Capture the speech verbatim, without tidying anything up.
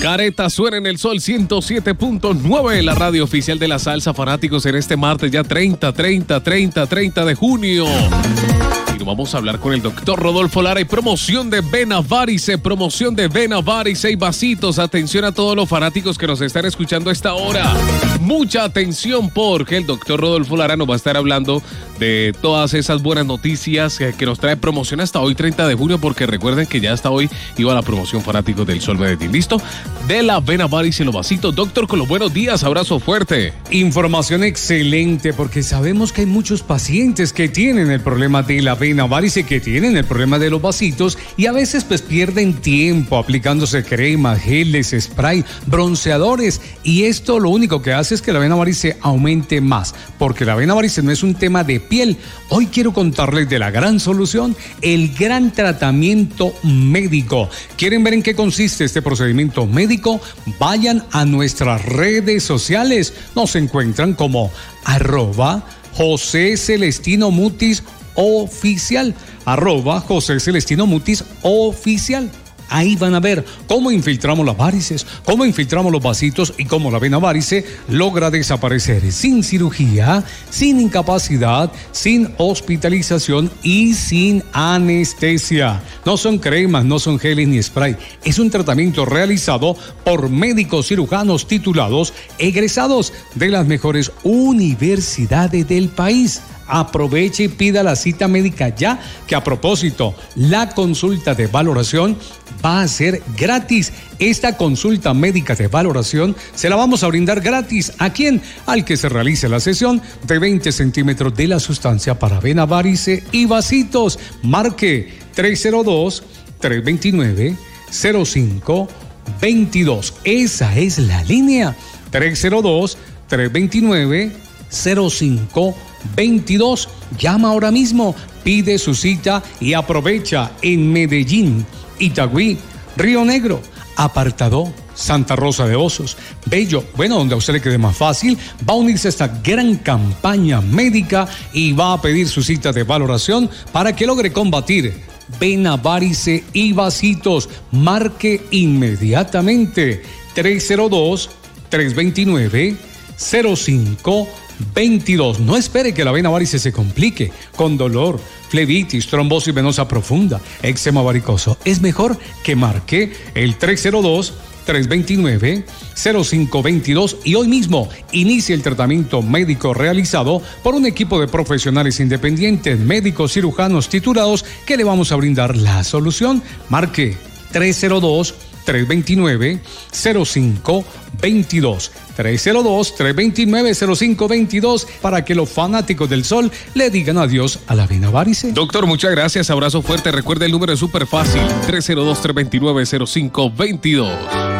Careta suena en el Sol ciento siete punto nueve, la radio oficial de la salsa, fanáticos, en este martes ya treinta, treinta, treinta, treinta de junio. Y nos vamos a hablar con el doctor Rodolfo Lara y promoción de Vena Varice, promoción de Vena Varice y vasitos. Atención a todos los fanáticos que nos están escuchando a esta hora. Mucha atención porque el doctor Rodolfo Lara nos va a estar hablando de todas esas buenas noticias que, que nos trae promoción hasta hoy treinta de junio, porque recuerden que ya hasta hoy iba la promoción fanáticos del Sol Medellín. ¿Listo? De la Vena Varice y los vasitos. Doctor, con los buenos días, abrazo fuerte. Información excelente, porque sabemos que hay muchos pacientes que tienen el problema de la vena varice, que tienen el problema de los vasitos y a veces pues pierden tiempo aplicándose cremas, geles, spray, bronceadores, y esto lo único que hace es que la vena varice aumente más, porque la vena varice no es un tema de piel. Hoy quiero contarles de la gran solución, el gran tratamiento médico. ¿Quieren ver en qué consiste este procedimiento médico? Vayan a nuestras redes sociales. Nos encuentran como arroba José Celestino Mutis oficial, arroba José Celestino Mutis oficial. Ahí van a ver cómo infiltramos las varices, cómo infiltramos los vasitos y cómo la vena varice logra desaparecer sin cirugía, sin incapacidad, sin hospitalización y sin anestesia. No son cremas, no son geles ni spray. Es un tratamiento realizado por médicos cirujanos titulados, egresados de las mejores universidades del país. Aproveche y pida la cita médica ya, que a propósito, la consulta de valoración va a ser gratis. Esta consulta médica de valoración se la vamos a brindar gratis. ¿A quién? Al que se realice la sesión de veinte centímetros de la sustancia para vena varice y vasitos. Marque tres cero dos, tres dos nueve, cero cinco dos dos. Esa es la línea. tres cero dos, tres dos nueve, cero cinco veintidós. Llama ahora mismo, pide su cita y aprovecha en Medellín, Itagüí, Río Negro, Apartadó, Santa Rosa de Osos, Bello, bueno, donde a usted le quede más fácil. Va a unirse a esta gran campaña médica y va a pedir su cita de valoración para que logre combatir vena varice y vasitos. Marque inmediatamente tres cero dos, tres dos nueve, cero cinco veintidós. No espere que la vena varice se complique con dolor, flebitis, trombosis venosa profunda, eczema varicoso. Es mejor que marque el tres cero dos, tres dos nueve, cero cinco veintidós y hoy mismo inicie el tratamiento médico realizado por un equipo de profesionales independientes, médicos cirujanos titulados, que le vamos a brindar la solución. Marque tres cero dos, tres dos nueve, cero cinco veintidós. tres cero dos, tres dos nueve, cero cinco veintidós para que los fanáticos del Sol le digan adiós a la vena varice. Doctor, muchas gracias, abrazo fuerte. Recuerde, el número es súper fácil, tres cero dos, tres dos nueve, cero cinco veintidós.